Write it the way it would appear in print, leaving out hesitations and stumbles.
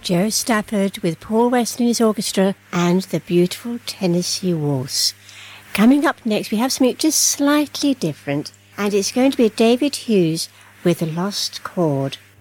Joe Stafford with Paul West and his orchestra and the beautiful Tennessee Waltz. Coming up next, we have something just slightly different, and it's going to be David Hughes with The Lost Chord.